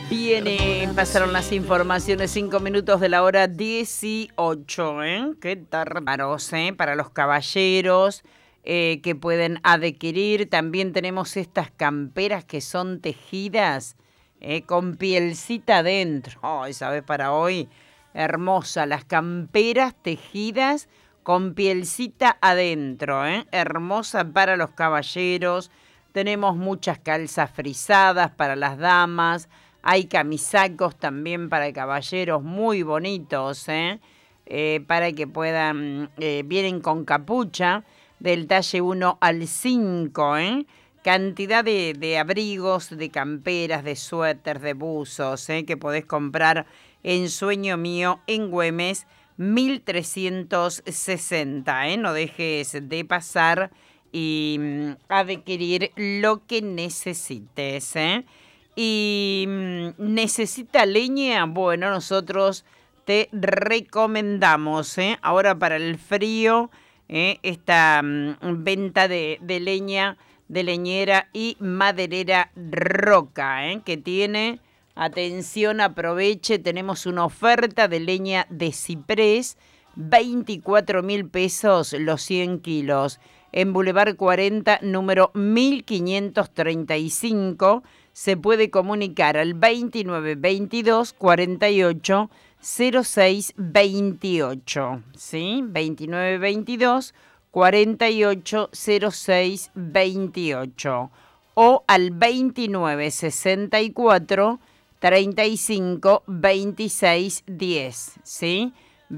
Bien, pasaron las informaciones, 5 minutos de la hora 18, ¿eh? Qué bárbaros, ¿eh? Para los caballeros que pueden adquirir. También tenemos estas camperas que son tejidas con pielcita adentro. Ay, ¿sabes? Para hoy, hermosa. Las camperas tejidas con pielcita adentro, ¿eh? Hermosa para los caballeros. Tenemos muchas calzas frisadas para las damas. Hay camisacos también para caballeros muy bonitos, para que puedan, vienen con capucha del talle 1 al 5, cantidad de abrigos, de camperas, de suéteres, de buzos, que podés comprar en Sueño Mío en Güemes 1360, no dejes de pasar y adquirir lo que necesites, Y necesita leña, bueno, nosotros te recomendamos, ahora para el frío, esta venta de leña, de leñera y maderera Roca, que tiene, atención, aproveche, tenemos una oferta de leña de ciprés, 24.000 pesos los 100 kilos, en Boulevard 40, número 1535, se puede comunicar al 2922 48 06 28, ¿sí? 2922 48 06 28 o al 2964 35 26 10, ¿sí?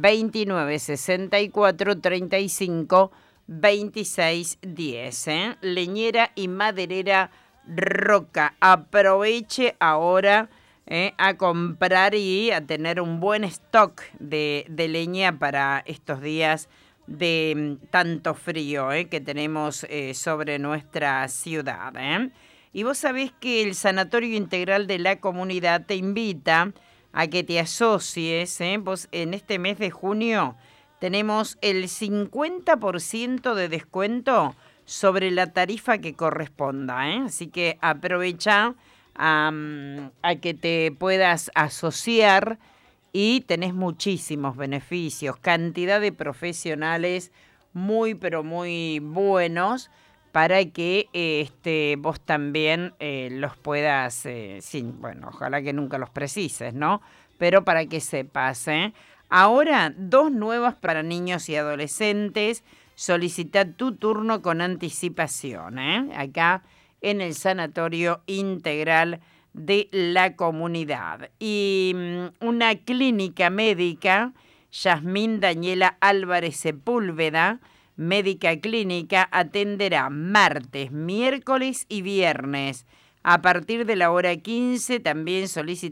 2964 35 26 10, Leñera y maderera Roca. Aproveche ahora a comprar y a tener un buen stock de leña para estos días de tanto frío que tenemos sobre nuestra ciudad. Y vos sabés que el Sanatorio Integral de la Comunidad te invita a que te asocies. Vos en este mes de junio tenemos el 50% de descuento sobre la tarifa que corresponda, así que aprovecha a que te puedas asociar y tenés muchísimos beneficios, cantidad de profesionales muy pero muy buenos para que vos también los puedas, bueno, ojalá que nunca los precises, ¿no? Pero para que sepas, Ahora, 2 nuevas para niños y adolescentes. Solicita tu turno con anticipación, acá en el Sanatorio Integral de la Comunidad. Y una clínica médica, Yasmín Daniela Álvarez Sepúlveda, médica clínica, atenderá martes, miércoles y viernes. A partir de la hora 15 también solicita